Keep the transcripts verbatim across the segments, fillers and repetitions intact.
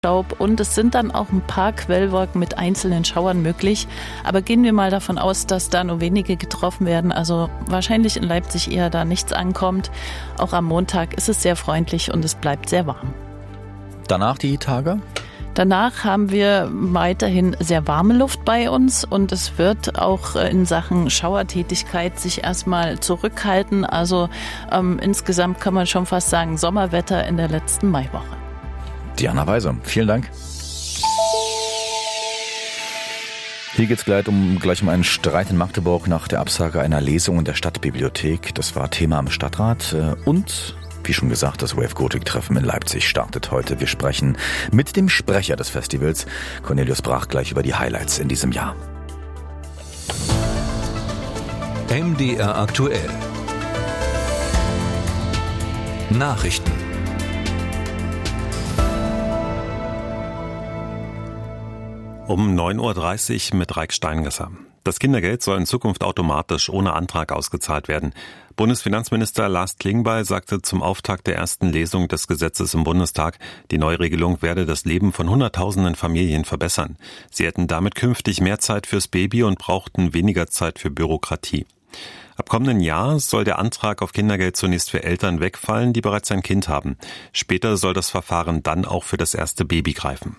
Staub und es sind dann auch ein paar Quellwolken mit einzelnen Schauern möglich. Aber gehen wir mal davon aus, dass da nur wenige getroffen werden. Also wahrscheinlich in Leipzig eher da nichts ankommt. Auch am Montag ist es sehr freundlich und es bleibt sehr warm. Danach die Tage? Danach haben wir weiterhin sehr warme Luft bei uns und es wird auch in Sachen Schauertätigkeit sich erstmal zurückhalten. Also ähm, insgesamt kann man schon fast sagen Sommerwetter in der letzten Maiwoche. Diana Weiser, vielen Dank. Hier geht es gleich um, gleich um einen Streit in Magdeburg nach der Absage einer Lesung in der Stadtbibliothek. Das war Thema am Stadtrat. Und wie schon gesagt, das Wave Gothic Treffen in Leipzig startet heute. Wir sprechen mit dem Sprecher des Festivals, Cornelius Brach, gleich über die Highlights in diesem Jahr. M D R aktuell. Nachrichten. Um neun Uhr dreißig mit Reik Steingesser. Das Kindergeld soll in Zukunft automatisch ohne Antrag ausgezahlt werden. Bundesfinanzminister Lars Klingbeil sagte zum Auftakt der ersten Lesung des Gesetzes im Bundestag, die Neuregelung werde das Leben von Hunderttausenden Familien verbessern. Sie hätten damit künftig mehr Zeit fürs Baby und brauchten weniger Zeit für Bürokratie. Ab kommenden Jahr soll der Antrag auf Kindergeld zunächst für Eltern wegfallen, die bereits ein Kind haben. Später soll das Verfahren dann auch für das erste Baby greifen.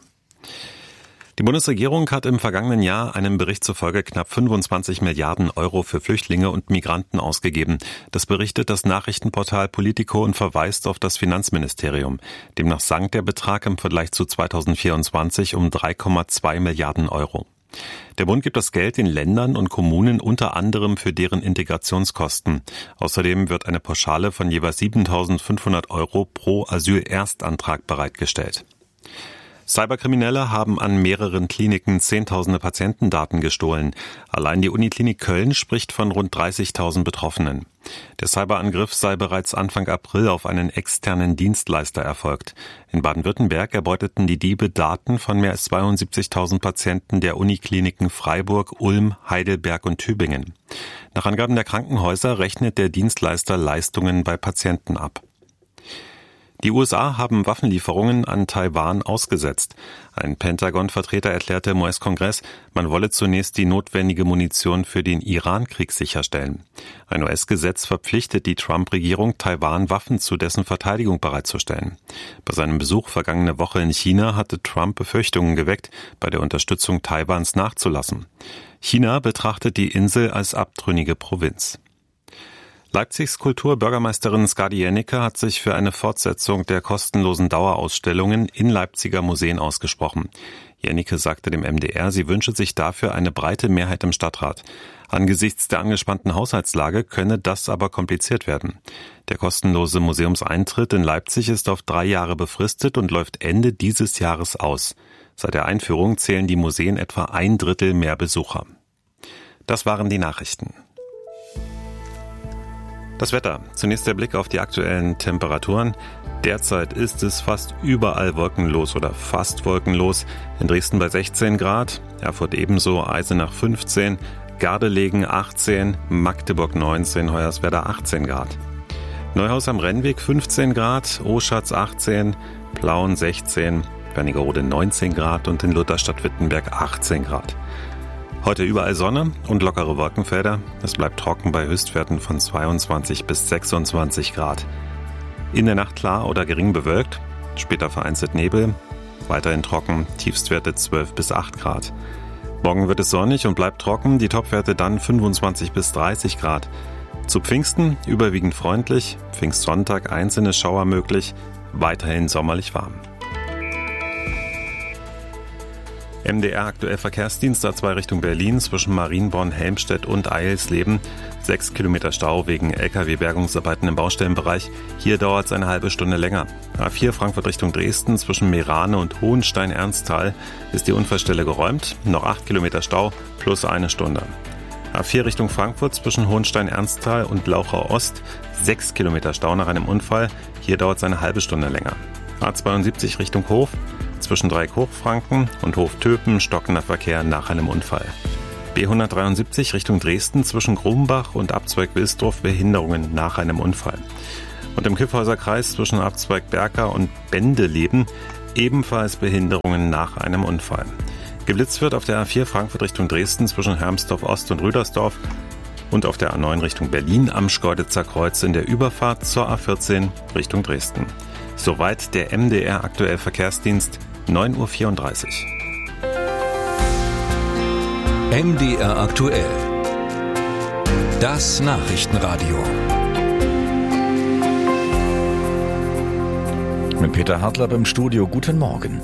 Die Bundesregierung hat im vergangenen Jahr einem Bericht zufolge knapp fünfundzwanzig Milliarden Euro für Flüchtlinge und Migranten ausgegeben. Das berichtet das Nachrichtenportal Politico und verweist auf das Finanzministerium. Demnach sank der Betrag im Vergleich zu zweitausendvierundzwanzig um drei Komma zwei Milliarden Euro. Der Bund gibt das Geld den Ländern und Kommunen unter anderem für deren Integrationskosten. Außerdem wird eine Pauschale von jeweils siebentausendfünfhundert Euro pro Asylerstantrag bereitgestellt. Cyberkriminelle haben an mehreren Kliniken zehntausende Patientendaten gestohlen. Allein die Uniklinik Köln spricht von rund dreißigtausend Betroffenen. Der Cyberangriff sei bereits Anfang April auf einen externen Dienstleister erfolgt. In Baden-Württemberg erbeuteten die Diebe Daten von mehr als zweiundsiebzigtausend Patienten der Unikliniken Freiburg, Ulm, Heidelberg und Tübingen. Nach Angaben der Krankenhäuser rechnet der Dienstleister Leistungen bei Patienten ab. Die U S A haben Waffenlieferungen an Taiwan ausgesetzt. Ein Pentagon-Vertreter erklärte im U S-Kongress, man wolle zunächst die notwendige Munition für den Iran-Krieg sicherstellen. Ein U S-Gesetz verpflichtet die Trump-Regierung, Taiwan Waffen zu dessen Verteidigung bereitzustellen. Bei seinem Besuch vergangene Woche in China hatte Trump Befürchtungen geweckt, bei der Unterstützung Taiwans nachzulassen. China betrachtet die Insel als abtrünnige Provinz. Leipzigs Kulturbürgermeisterin Skadi Jennecke hat sich für eine Fortsetzung der kostenlosen Dauerausstellungen in Leipziger Museen ausgesprochen. Jennecke sagte dem M D R, sie wünsche sich dafür eine breite Mehrheit im Stadtrat. Angesichts der angespannten Haushaltslage könne das aber kompliziert werden. Der kostenlose Museumseintritt in Leipzig ist auf drei Jahre befristet und läuft Ende dieses Jahres aus. Seit der Einführung zählen die Museen etwa ein Drittel mehr Besucher. Das waren die Nachrichten. Das Wetter. Zunächst der Blick auf die aktuellen Temperaturen. Derzeit ist es fast überall wolkenlos oder fast wolkenlos. In Dresden bei sechzehn Grad, Erfurt ebenso, Eisenach fünfzehn, Gardelegen achtzehn, Magdeburg neunzehn, Hoyerswerda achtzehn Grad. Neuhaus am Rennweg fünfzehn Grad, Oschatz achtzehn, Plauen sechzehn, Wernigerode neunzehn Grad und in Lutherstadt-Wittenberg achtzehn Grad. Heute überall Sonne und lockere Wolkenfelder. Es bleibt trocken bei Höchstwerten von zweiundzwanzig bis sechsundzwanzig Grad. In der Nacht klar oder gering bewölkt, später vereinzelt Nebel, weiterhin trocken, Tiefstwerte zwölf bis acht Grad. Morgen wird es sonnig und bleibt trocken, die Topwerte dann fünfundzwanzig bis dreißig Grad. Zu Pfingsten überwiegend freundlich, Pfingstsonntag einzelne Schauer möglich, weiterhin sommerlich warm. M D R aktuell Verkehrsdienst A zwei Richtung Berlin zwischen Marienborn, Helmstedt und Eilsleben. Sechs Kilometer Stau wegen L K W-Bergungsarbeiten im Baustellenbereich. Hier dauert es eine halbe Stunde länger. A vier Frankfurt Richtung Dresden zwischen Meerane und Hohenstein-Ernsthal ist die Unfallstelle geräumt. Noch acht Kilometer Stau plus eine Stunde. A vier Richtung Frankfurt zwischen Hohenstein-Ernsthal und Lauchau Ost. Sechs Kilometer Stau nach einem Unfall. Hier dauert es eine halbe Stunde länger. A zweiundsiebzig Richtung Hof. Zwischen Dreieck-Hochfranken und Hof-Töpen stockender Verkehr nach einem Unfall. B hundertdreiundsiebzig Richtung Dresden zwischen Grumbach und Abzweig Wilsdorf Behinderungen nach einem Unfall. Und im Kyffhäuser Kreis zwischen Abzweig Berka und Bendeleben ebenfalls Behinderungen nach einem Unfall. Geblitzt wird auf der A vier Frankfurt Richtung Dresden zwischen Hermsdorf Ost und Rüdersdorf und auf der A neun Richtung Berlin am Schkeuditzer Kreuz in der Überfahrt zur A vierzehn Richtung Dresden. Soweit der M D R aktuell Verkehrsdienst, neun Uhr vierunddreißig. M D R aktuell. Das Nachrichtenradio. Mit Peter Hartlapp im Studio. Guten Morgen.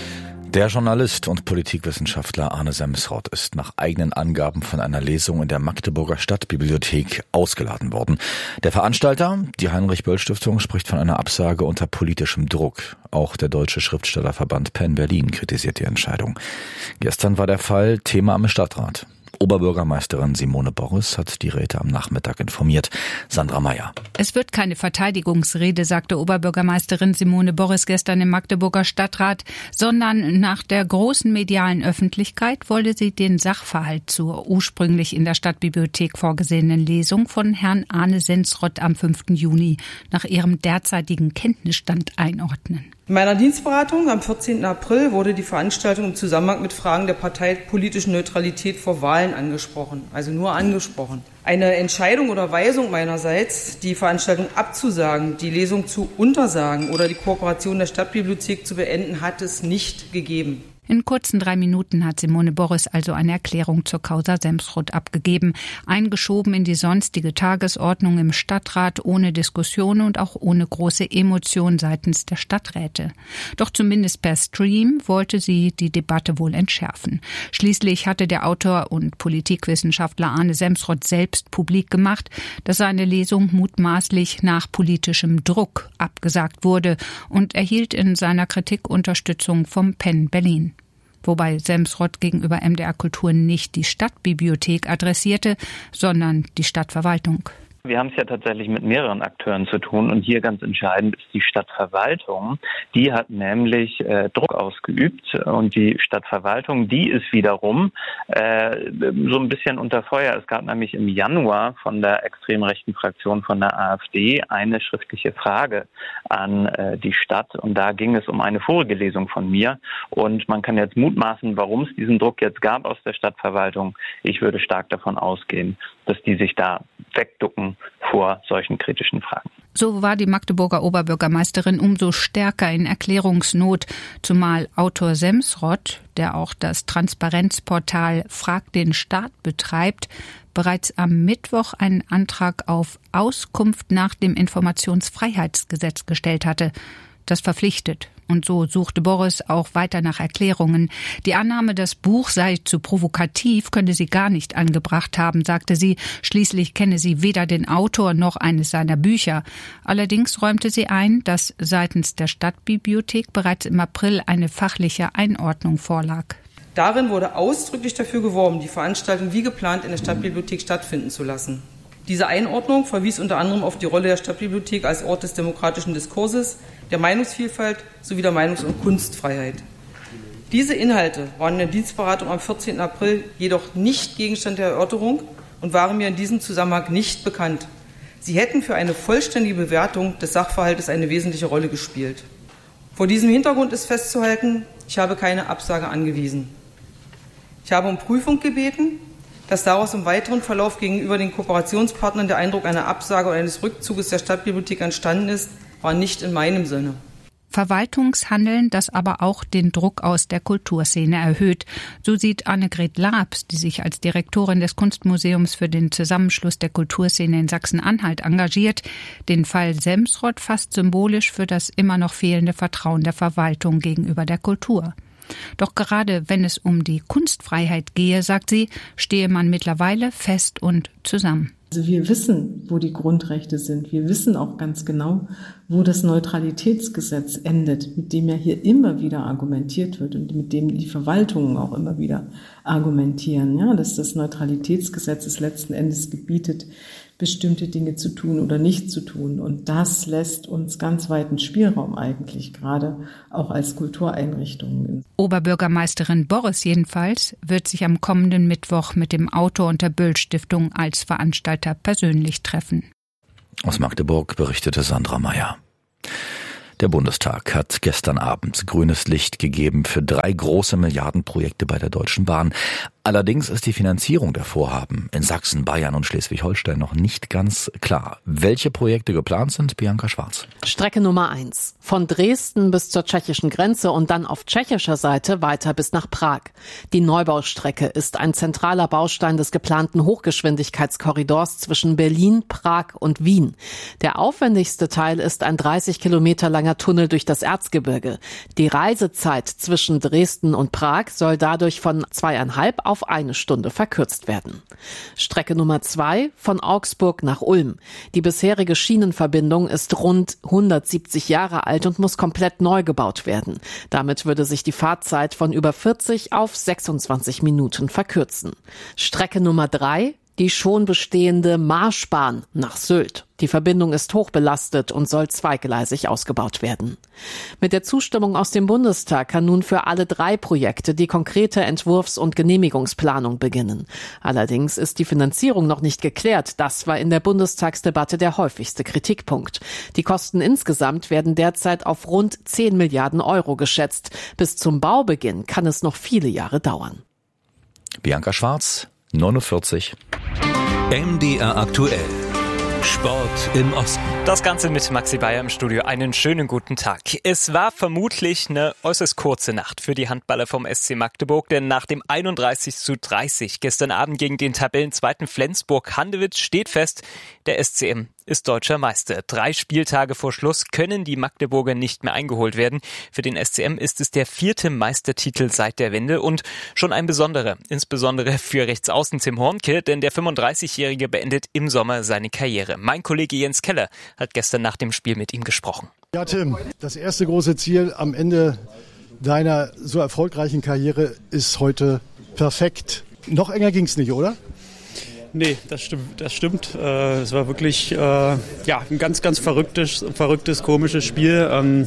Der Journalist und Politikwissenschaftler Arne Semsrott ist nach eigenen Angaben von einer Lesung in der Magdeburger Stadtbibliothek ausgeladen worden. Der Veranstalter, die Heinrich-Böll-Stiftung, spricht von einer Absage unter politischem Druck. Auch der Deutsche Schriftstellerverband Penn Berlin kritisiert die Entscheidung. Gestern war der Fall Thema am Stadtrat. Oberbürgermeisterin Simone Boris hat die Räte am Nachmittag informiert. Sandra Meyer. Es wird keine Verteidigungsrede, sagte Oberbürgermeisterin Simone Boris gestern im Magdeburger Stadtrat, sondern nach der großen medialen Öffentlichkeit wolle sie den Sachverhalt zur ursprünglich in der Stadtbibliothek vorgesehenen Lesung von Herrn Arne Semsrott am fünften Juni nach ihrem derzeitigen Kenntnisstand einordnen. In meiner Dienstberatung am vierzehnten April wurde die Veranstaltung im Zusammenhang mit Fragen der parteipolitischen Neutralität vor Wahlen angesprochen, also nur angesprochen. Eine Entscheidung oder Weisung meinerseits, die Veranstaltung abzusagen, die Lesung zu untersagen oder die Kooperation der Stadtbibliothek zu beenden, hat es nicht gegeben. In kurzen drei Minuten hat Simone Boris also eine Erklärung zur Causa Semsrott abgegeben, eingeschoben in die sonstige Tagesordnung im Stadtrat, ohne Diskussion und auch ohne große Emotion seitens der Stadträte. Doch zumindest per Stream wollte sie die Debatte wohl entschärfen. Schließlich hatte der Autor und Politikwissenschaftler Arne Semsrott selbst publik gemacht, dass seine Lesung mutmaßlich nach politischem Druck abgesagt wurde und erhielt in seiner Kritik Unterstützung vom Penn Berlin. Wobei Semsrott gegenüber M D R Kultur nicht die Stadtbibliothek adressierte, sondern die Stadtverwaltung. Wir haben es ja tatsächlich mit mehreren Akteuren zu tun und hier ganz entscheidend ist die Stadtverwaltung. Die hat nämlich äh, Druck ausgeübt und die Stadtverwaltung, die ist wiederum äh, so ein bisschen unter Feuer. Es gab nämlich im Januar von der extrem rechten Fraktion von der AfD eine schriftliche Frage an äh, die Stadt und da ging es um eine vorige Lesung von mir und man kann jetzt mutmaßen, warum es diesen Druck jetzt gab aus der Stadtverwaltung. Ich würde stark davon ausgehen, dass die sich da wegducken vor solchen kritischen Fragen. So war die Magdeburger Oberbürgermeisterin umso stärker in Erklärungsnot, zumal Autor Semsrott, der auch das Transparenzportal Frag den Staat betreibt, bereits am Mittwoch einen Antrag auf Auskunft nach dem Informationsfreiheitsgesetz gestellt hatte. Das verpflichtet. Und so suchte Boris auch weiter nach Erklärungen. Die Annahme, das Buch sei zu provokativ, könne sie gar nicht angebracht haben, sagte sie. Schließlich kenne sie weder den Autor noch eines seiner Bücher. Allerdings räumte sie ein, dass seitens der Stadtbibliothek bereits im April eine fachliche Einordnung vorlag. Darin wurde ausdrücklich dafür geworben, die Veranstaltung wie geplant in der Stadtbibliothek stattfinden zu lassen. Diese Einordnung verwies unter anderem auf die Rolle der Stadtbibliothek als Ort des demokratischen Diskurses, der Meinungsvielfalt sowie der Meinungs- und Kunstfreiheit. Diese Inhalte waren in der Dienstberatung am vierzehnten April jedoch nicht Gegenstand der Erörterung und waren mir in diesem Zusammenhang nicht bekannt. Sie hätten für eine vollständige Bewertung des Sachverhaltes eine wesentliche Rolle gespielt. Vor diesem Hintergrund ist festzuhalten, ich habe keine Absage angewiesen. Ich habe um Prüfung gebeten. Dass daraus im weiteren Verlauf gegenüber den Kooperationspartnern der Eindruck einer Absage oder eines Rückzuges der Stadtbibliothek entstanden ist, war nicht in meinem Sinne. Verwaltungshandeln, das aber auch den Druck aus der Kulturszene erhöht. So sieht Annegret Labs, die sich als Direktorin des Kunstmuseums für den Zusammenschluss der Kulturszene in Sachsen-Anhalt engagiert, den Fall Semsrott fast symbolisch für das immer noch fehlende Vertrauen der Verwaltung gegenüber der Kultur. Doch gerade wenn es um die Kunstfreiheit gehe, sagt sie, stehe man mittlerweile fest und zusammen. Also wir wissen, wo die Grundrechte sind. Wir wissen auch ganz genau, wo das Neutralitätsgesetz endet, mit dem ja hier immer wieder argumentiert wird und mit dem die Verwaltungen auch immer wieder argumentieren, ja, dass das Neutralitätsgesetz es letzten Endes gebietet, bestimmte Dinge zu tun oder nicht zu tun. Und das lässt uns ganz weiten Spielraum eigentlich, gerade auch als Kultureinrichtungen. Oberbürgermeisterin Boris jedenfalls wird sich am kommenden Mittwoch mit dem Autor und der Böll-Stiftung als Veranstalter persönlich treffen. Aus Magdeburg berichtete Sandra Meyer. Der Bundestag hat gestern Abend grünes Licht gegeben für drei große Milliardenprojekte bei der Deutschen Bahn. Allerdings ist die Finanzierung der Vorhaben in Sachsen, Bayern und Schleswig-Holstein noch nicht ganz klar. Welche Projekte geplant sind? Bianca Schwarz. Strecke Nummer eins. Von Dresden bis zur tschechischen Grenze und dann auf tschechischer Seite weiter bis nach Prag. Die Neubaustrecke ist ein zentraler Baustein des geplanten Hochgeschwindigkeitskorridors zwischen Berlin, Prag und Wien. Der aufwendigste Teil ist ein dreißig Kilometer langer Tunnel durch das Erzgebirge. Die Reisezeit zwischen Dresden und Prag soll dadurch von zweieinhalb auf eine Stunde verkürzt werden. Strecke Nummer zwei von Augsburg nach Ulm. Die bisherige Schienenverbindung ist rund hundertsiebzig Jahre alt und muss komplett neu gebaut werden. Damit würde sich die Fahrzeit von über vierzig auf sechsundzwanzig Minuten verkürzen. Strecke Nummer drei. Die schon bestehende Marschbahn nach Sylt. Die Verbindung ist hochbelastet und soll zweigleisig ausgebaut werden. Mit der Zustimmung aus dem Bundestag kann nun für alle drei Projekte die konkrete Entwurfs- und Genehmigungsplanung beginnen. Allerdings ist die Finanzierung noch nicht geklärt. Das war in der Bundestagsdebatte der häufigste Kritikpunkt. Die Kosten insgesamt werden derzeit auf rund zehn Milliarden Euro geschätzt. Bis zum Baubeginn kann es noch viele Jahre dauern. Bianca Schwarz, neunundvierzig. M D R aktuell. Sport im Osten. Das Ganze mit Maxi Bayer im Studio. Einen schönen guten Tag. Es war vermutlich eine äußerst kurze Nacht für die Handballer vom S C Magdeburg, denn nach dem einunddreißig zu dreißig gestern Abend gegen den Tabellenzweiten Flensburg-Handewitt steht fest, der S C M ist deutscher Meister. Drei Spieltage vor Schluss können die Magdeburger nicht mehr eingeholt werden. Für den S C M ist es der vierte Meistertitel seit der Wende und schon ein besonderer, insbesondere für Rechtsaußen Tim Hornke, denn der fünfunddreißigjährige beendet im Sommer seine Karriere. Mein Kollege Jens Keller hat gestern nach dem Spiel mit ihm gesprochen. Ja, Tim, das erste große Ziel am Ende deiner so erfolgreichen Karriere ist heute perfekt. Noch enger ging's nicht, oder? Nee, das stimmt. Das stimmt. Äh, es war wirklich äh, ja, ein ganz, ganz verrücktes, verrücktes, komisches Spiel. Ähm,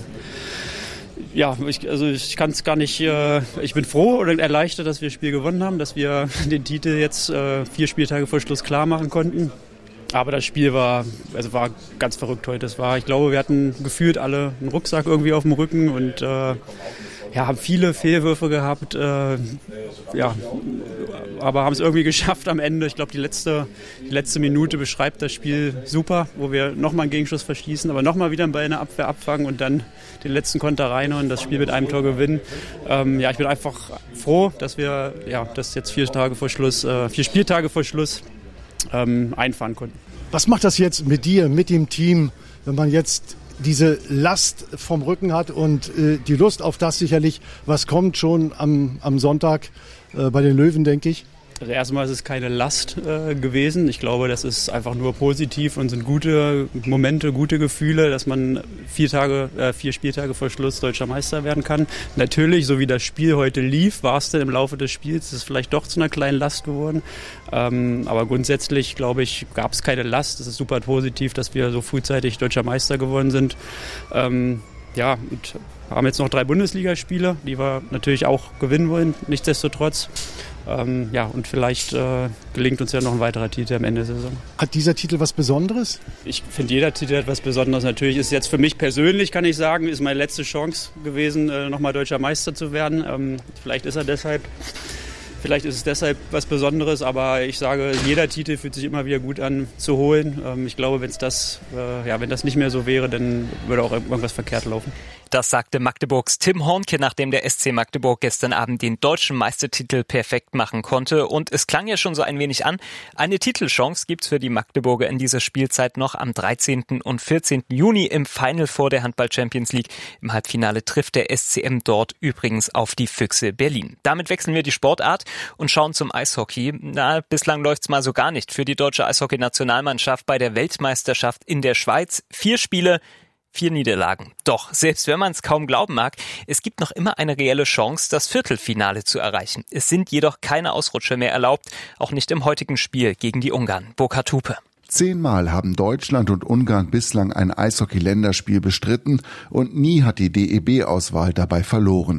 ja, ich, also ich kann es gar nicht. Äh, ich bin froh oder erleichtert, dass wir das Spiel gewonnen haben, dass wir den Titel jetzt äh, vier Spieltage vor Schluss klar machen konnten. Aber das Spiel war, also war ganz verrückt heute. Es war, ich glaube, wir hatten gefühlt alle einen Rucksack irgendwie auf dem Rücken und äh, ja, haben viele Fehlwürfe gehabt. Äh, ja, aber haben es irgendwie geschafft am Ende. Ich glaube, die letzte, die letzte Minute beschreibt das Spiel super, wo wir nochmal einen Gegenschuss verschießen, aber nochmal wieder einen Ball in der Abwehr abfangen und dann den letzten Konter reinhauen und das Spiel mit einem Tor gewinnen. Ähm, ja, ich bin einfach froh, dass wir ja, das jetzt vier Tage vor Schluss, äh, vier Spieltage vor Schluss ähm, einfahren konnten. Was macht das jetzt mit dir, mit dem Team, wenn man jetzt diese Last vom Rücken hat und äh, die Lust auf das sicherlich, was kommt schon am, am Sonntag äh, bei den Löwen, denke ich? Also erstmal ist es keine Last äh, gewesen. Ich glaube, das ist einfach nur positiv und sind gute Momente, gute Gefühle, dass man vier Tage, äh, vier Spieltage vor Schluss deutscher Meister werden kann. Natürlich, so wie das Spiel heute lief, war es dann im Laufe des Spiels, ist es vielleicht doch zu einer kleinen Last geworden. Ähm, aber grundsätzlich, glaube ich, gab es keine Last. Es ist super positiv, dass wir so frühzeitig deutscher Meister geworden sind. Ähm, ja, und haben jetzt noch drei Bundesligaspiele, die wir natürlich auch gewinnen wollen, nichtsdestotrotz. Ähm, ja, und vielleicht äh, gelingt uns ja noch ein weiterer Titel am Ende der Saison. Hat dieser Titel was Besonderes? Ich finde, jeder Titel hat was Besonderes. Natürlich ist jetzt für mich persönlich, kann ich sagen, ist meine letzte Chance gewesen, äh, nochmal deutscher Meister zu werden. Ähm, vielleicht ist er deshalb, vielleicht ist es deshalb was Besonderes, aber ich sage, jeder Titel fühlt sich immer wieder gut an zu holen. Ähm, ich glaube, wenn's das, äh, ja, wenn das nicht mehr so wäre, dann würde auch irgendwas verkehrt laufen. Das sagte Magdeburgs Tim Hornke, nachdem der S C Magdeburg gestern Abend den deutschen Meistertitel perfekt machen konnte. Und es klang ja schon so ein wenig an. Eine Titelchance gibt's für die Magdeburger in dieser Spielzeit noch am dreizehnten und vierzehnten Juni im Final Four der Handball Champions League. Im Halbfinale trifft der S C M dort übrigens auf die Füchse Berlin. Damit wechseln wir die Sportart und schauen zum Eishockey. Na, bislang läuft's mal so gar nicht für die deutsche Eishockey-Nationalmannschaft bei der Weltmeisterschaft in der Schweiz. Vier Spiele, Vier Niederlagen. Doch, selbst wenn man es kaum glauben mag, es gibt noch immer eine reelle Chance, das Viertelfinale zu erreichen. Es sind jedoch keine Ausrutscher mehr erlaubt, auch nicht im heutigen Spiel gegen die Ungarn. Burkhard Hupe. Zehnmal haben Deutschland und Ungarn bislang ein Eishockey-Länderspiel bestritten und nie hat die D E B-Auswahl dabei verloren.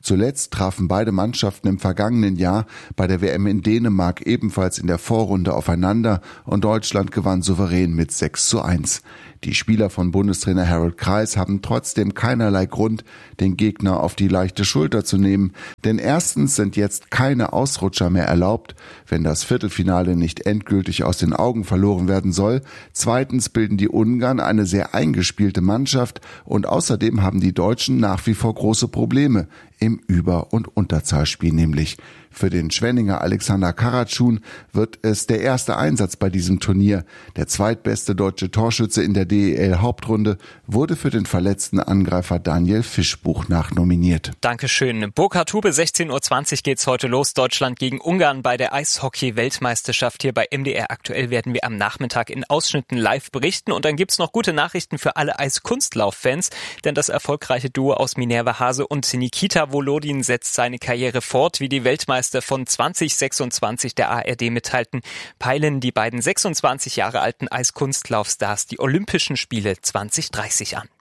Zuletzt trafen beide Mannschaften im vergangenen Jahr bei der W M in Dänemark ebenfalls in der Vorrunde aufeinander und Deutschland gewann souverän mit sechs zu eins. Die Spieler von Bundestrainer Harald Kreis haben trotzdem keinerlei Grund, den Gegner auf die leichte Schulter zu nehmen. Denn erstens sind jetzt keine Ausrutscher mehr erlaubt, wenn das Viertelfinale nicht endgültig aus den Augen verloren werden soll. Zweitens bilden die Ungarn eine sehr eingespielte Mannschaft und außerdem haben die Deutschen nach wie vor große Probleme im Über- und Unterzahlspiel nämlich. Für den Schwenninger Alexander Karatschun wird es der erste Einsatz bei diesem Turnier. Der zweitbeste deutsche Torschütze in der D E L-Hauptrunde wurde für den verletzten Angreifer Daniel Fischbuch nachnominiert. Dankeschön. Burkhard Hube, sechzehn Uhr zwanzig geht's heute los. Deutschland gegen Ungarn bei der Eishockey-Weltmeisterschaft. Hier bei M D R aktuell werden wir am Nachmittag in Ausschnitten live berichten. Und dann gibt's noch gute Nachrichten für alle Eiskunstlauf-Fans. Denn das erfolgreiche Duo aus Minerva Hase und Nikita Volodin setzt seine Karriere fort, wie die Weltmeister von zwanzig sechsundzwanzig der A R D mitteilten, peilen die beiden sechsundzwanzig Jahre alten Eiskunstlaufstars die Olympischen Spiele zwanzig dreißig an.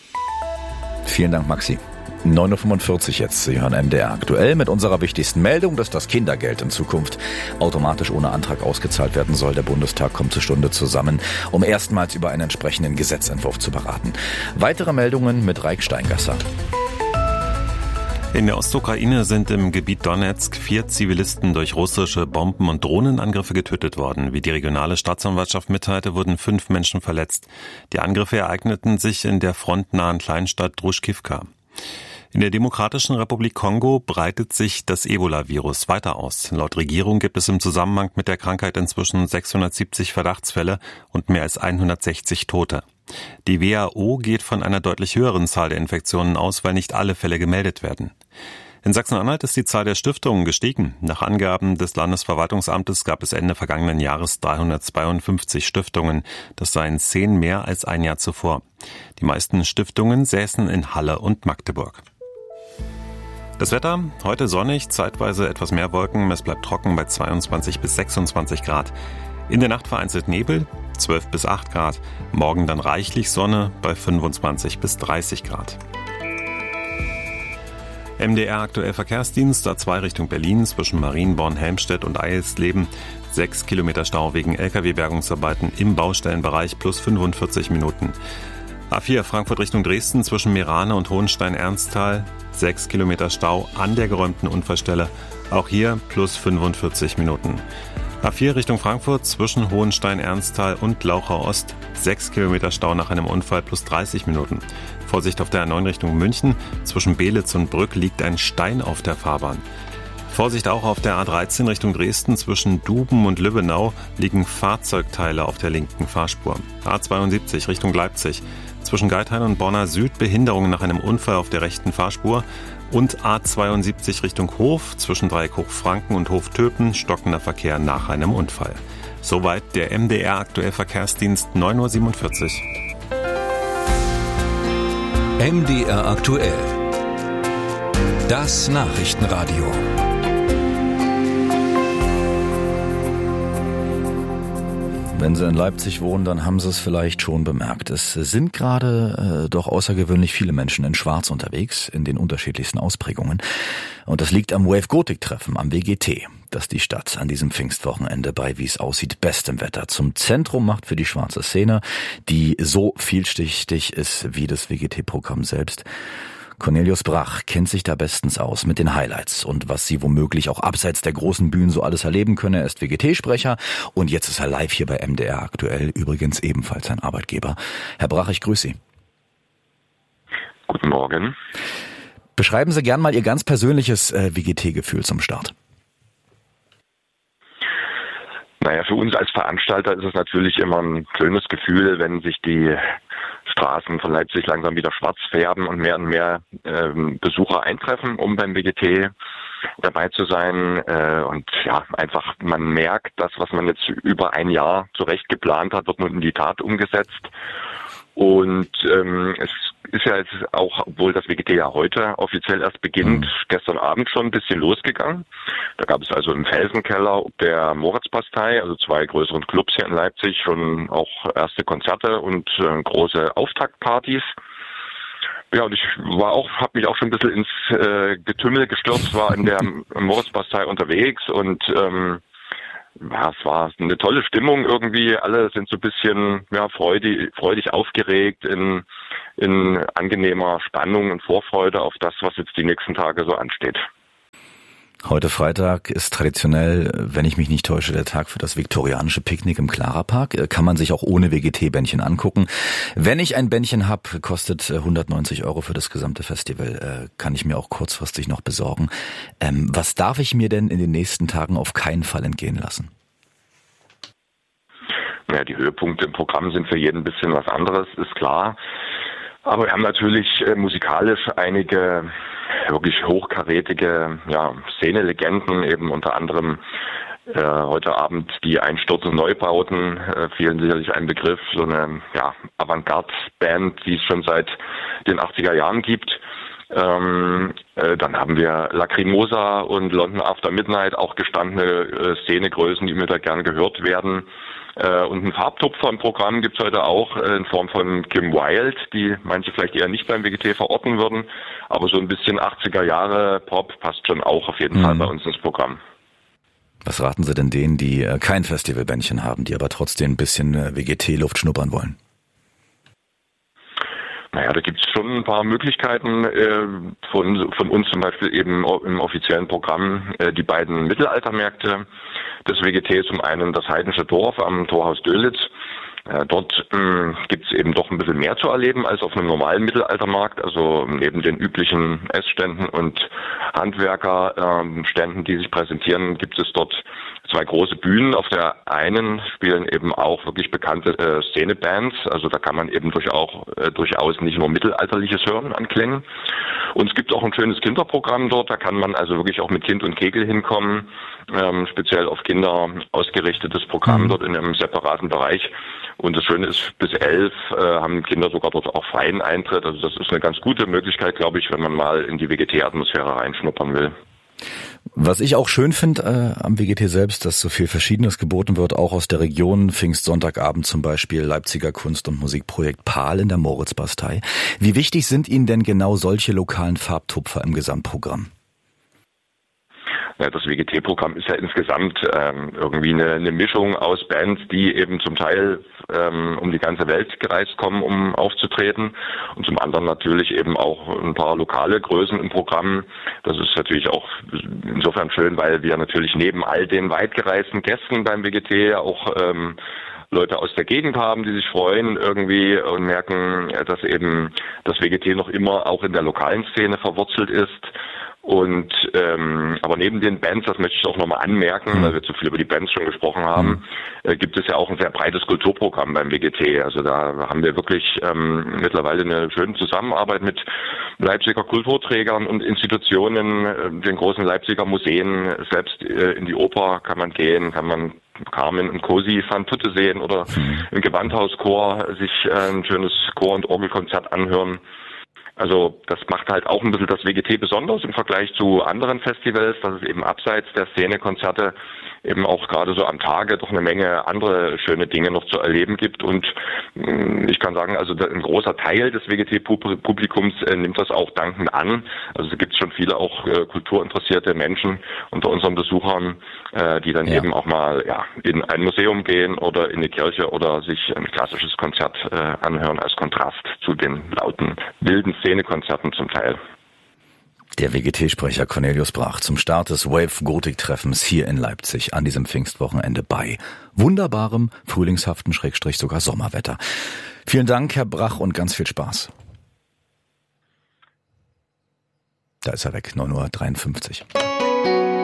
Vielen Dank, Maxi. neun Uhr fünfundvierzig jetzt. Sie hören M D R aktuell mit unserer wichtigsten Meldung, dass das Kindergeld in Zukunft automatisch ohne Antrag ausgezahlt werden soll. Der Bundestag kommt zur Stunde zusammen, um erstmals über einen entsprechenden Gesetzentwurf zu beraten. Weitere Meldungen mit Raik Steingasser. In der Ostukraine sind im Gebiet Donetsk vier Zivilisten durch russische Bomben- und Drohnenangriffe getötet worden. Wie die regionale Staatsanwaltschaft mitteilte, wurden fünf Menschen verletzt. Die Angriffe ereigneten sich in der frontnahen Kleinstadt Druschkivka. In der Demokratischen Republik Kongo breitet sich das Ebola-Virus weiter aus. Laut Regierung gibt es im Zusammenhang mit der Krankheit inzwischen sechshundertsiebzig Verdachtsfälle und mehr als hundertsechzig Tote. Die W H O geht von einer deutlich höheren Zahl der Infektionen aus, weil nicht alle Fälle gemeldet werden. In Sachsen-Anhalt ist die Zahl der Stiftungen gestiegen. Nach Angaben des Landesverwaltungsamtes gab es Ende vergangenen Jahres dreihundertzweiundfünfzig Stiftungen. Das seien zehn mehr als ein Jahr zuvor. Die meisten Stiftungen säßen in Halle und Magdeburg. Das Wetter, heute sonnig, zeitweise etwas mehr Wolken, es bleibt trocken bei zweiundzwanzig bis sechsundzwanzig Grad. In der Nacht vereinzelt Nebel, zwölf bis acht Grad, morgen dann reichlich Sonne bei fünfundzwanzig bis dreißig Grad. M D R aktuell Verkehrsdienst, A zwei Richtung Berlin zwischen Marienborn, Helmstedt und Eisleben. sechs Kilometer Stau wegen L K W-Bergungsarbeiten im Baustellenbereich plus fünfundvierzig Minuten. A vier Frankfurt Richtung Dresden zwischen Meerane und Hohenstein-Ernsthal. sechs Kilometer Stau an der geräumten Unfallstelle. Auch hier plus fünfundvierzig Minuten. A vier Richtung Frankfurt zwischen Hohenstein-Ernsthal und Lauchau Ost. sechs Kilometer Stau nach einem Unfall plus dreißig Minuten. Vorsicht auf der A neun Richtung München. Zwischen Belitz und Brück liegt ein Stein auf der Fahrbahn. Vorsicht auch auf der A dreizehn Richtung Dresden. Zwischen Duben und Lübbenau liegen Fahrzeugteile auf der linken Fahrspur. A zweiundsiebzig Richtung Leipzig. Zwischen Geithain und Bonner Süd Behinderung nach einem Unfall auf der rechten Fahrspur. Und A zweiundsiebzig Richtung Hof, zwischen Dreieck Hochfranken und Hof-Töpen, stockender Verkehr nach einem Unfall. Soweit der M D R aktuell Verkehrsdienst, neun Uhr siebenundvierzig. M D R aktuell. Das Nachrichtenradio. Wenn Sie in Leipzig wohnen, dann haben Sie es vielleicht schon bemerkt. Es sind gerade äh, doch außergewöhnlich viele Menschen in Schwarz unterwegs, in den unterschiedlichsten Ausprägungen. Und das liegt am Wave Gothic Treffen, am W G T, das die Stadt an diesem Pfingstwochenende bei, wie es aussieht, bestem Wetter zum Zentrum macht für die schwarze Szene, die so vielschichtig ist wie das W G T-Programm selbst. Cornelius Brach kennt sich da bestens aus mit den Highlights und was Sie womöglich auch abseits der großen Bühnen so alles erleben können. Er ist W G T-Sprecher und jetzt ist er live hier bei M D R aktuell, übrigens ebenfalls sein Arbeitgeber. Herr Brach, ich grüße Sie. Guten Morgen. Beschreiben Sie gern mal Ihr ganz persönliches äh, W G T-Gefühl zum Start. Naja, für uns als Veranstalter ist es natürlich immer ein schönes Gefühl, wenn sich die Straßen von Leipzig langsam wieder schwarz färben und mehr und mehr ähm, Besucher eintreffen, um beim W G T dabei zu sein. Äh, und ja, einfach man merkt, das, was man jetzt über ein Jahr zurecht geplant hat, wird nun in die Tat umgesetzt. Und ähm, es ist ja jetzt auch, obwohl das W G T ja heute offiziell erst beginnt, mhm. gestern Abend schon ein bisschen losgegangen. Da gab es also im Felsenkeller der Moritzbastei, also zwei größeren Clubs hier in Leipzig, schon auch erste Konzerte und äh, große Auftaktpartys. Ja, und ich war auch, habe mich auch schon ein bisschen ins äh, Getümmel gestürzt, war in der Moritzbastei unterwegs und ähm, ja, es war eine tolle Stimmung irgendwie. Alle sind so ein bisschen ja freudig, freudig aufgeregt in in angenehmer Spannung und Vorfreude auf das, was jetzt die nächsten Tage so ansteht. Heute Freitag ist traditionell, wenn ich mich nicht täusche, der Tag für das viktorianische Picknick im Clara Park. Kann man sich auch ohne W G T-Bändchen angucken. Wenn ich ein Bändchen habe, kostet hundertneunzig Euro für das gesamte Festival. Kann ich mir auch kurzfristig noch besorgen. Ähm, was darf ich mir denn in den nächsten Tagen auf keinen Fall entgehen lassen? Ja, die Höhepunkte im Programm sind für jeden ein bisschen was anderes, ist klar. Aber wir haben natürlich äh, musikalisch einige wirklich hochkarätige ja, Szenelegenden, eben unter anderem äh, heute Abend die einstürzenden Neubauten, äh, vielen sicherlich ein Begriff, so eine ja, Avantgarde-Band, die es schon seit den achtziger Jahren gibt. Ähm, äh, dann haben wir Lacrimosa und London After Midnight, auch gestandene äh, Szenegrößen, die mir da gern gehört werden. Äh, und einen Farbtupfer im Programm gibt's heute auch äh, in Form von Kim Wilde, die manche vielleicht eher nicht beim W G T verorten würden, aber so ein bisschen achtziger Jahre Pop passt schon auch auf jeden mhm. Fall bei uns ins Programm. Was raten Sie denn denen, die äh, kein Festivalbändchen haben, die aber trotzdem ein bisschen äh, W G T-Luft schnuppern wollen? Naja, da gibt's schon ein paar Möglichkeiten äh, von von uns zum Beispiel eben im offiziellen Programm äh, die beiden Mittelaltermärkte des W G T, zum einen das Heidnische Dorf am Torhaus Dölitz. Äh, dort äh, gibt's eben doch ein bisschen mehr zu erleben als auf einem normalen Mittelaltermarkt. Also neben den üblichen Essständen und Handwerkerständen, äh, die sich präsentieren, gibt es dort zwei große Bühnen. Auf der einen spielen eben auch wirklich bekannte äh, Szenebands. Also da kann man eben durch auch, äh, durchaus nicht nur Mittelalterliches hören an Klängen. Und es gibt auch ein schönes Kinderprogramm dort. Da kann man also wirklich auch mit Kind und Kegel hinkommen. Ähm, speziell auf Kinder ausgerichtetes Programm dort in einem separaten Bereich. Und das Schöne ist, bis elf äh, haben Kinder sogar dort auch freien Eintritt. Also das ist eine ganz gute Möglichkeit, glaube ich, wenn man mal in die W G T-Atmosphäre reinschnuppern will. Was ich auch schön finde äh, am W G T selbst, dass so viel Verschiedenes geboten wird, auch aus der Region. Pfingstsonntagabend zum Beispiel Leipziger Kunst- und Musikprojekt Pahl in der Moritzbastei. Wie wichtig sind Ihnen denn genau solche lokalen Farbtupfer im Gesamtprogramm? Ja, das W G T-Programm ist ja insgesamt ähm, irgendwie eine, eine Mischung aus Bands, die eben zum Teil ähm, um die ganze Welt gereist kommen, um aufzutreten, und zum anderen natürlich eben auch ein paar lokale Größen im Programm. Das ist natürlich auch insofern schön, weil wir natürlich neben all den weit gereisten Gästen beim W G T auch ähm, Leute aus der Gegend haben, die sich freuen irgendwie und merken, dass eben das W G T noch immer auch in der lokalen Szene verwurzelt ist. Und ähm, aber neben den Bands, das möchte ich auch nochmal anmerken, weil wir zu viel über die Bands schon gesprochen haben, äh, gibt es ja auch ein sehr breites Kulturprogramm beim W G T. Also da haben wir wirklich ähm, mittlerweile eine schöne Zusammenarbeit mit Leipziger Kulturträgern und Institutionen, äh, den großen Leipziger Museen. Selbst äh, in die Oper kann man gehen, kann man Carmen und Cosi van Putte sehen oder im Gewandhauschor sich äh, ein schönes Chor- und Orgelkonzert anhören. Also das macht halt auch ein bisschen das W G T besonders im Vergleich zu anderen Festivals, dass es eben abseits der Szenekonzerte eben auch gerade so am Tage doch eine Menge andere schöne Dinge noch zu erleben gibt. Und ich kann sagen, also ein großer Teil des W G T-Publikums nimmt das auch dankend an. Also es gibt schon viele auch kulturinteressierte Menschen unter unseren Besuchern, die dann ja. eben auch mal ja in ein Museum gehen oder in eine Kirche oder sich ein klassisches Konzert anhören als Kontrast zu den lauten, wilden Szenekonzerten zum Teil. Der W G T-Sprecher Cornelius Brach zum Start des Wave-Gotik-Treffens hier in Leipzig an diesem Pfingstwochenende bei wunderbarem, frühlingshaften, Schrägstrich sogar Sommerwetter. Vielen Dank, Herr Brach, und ganz viel Spaß. Da ist er weg, neun Uhr dreiundfünfzig.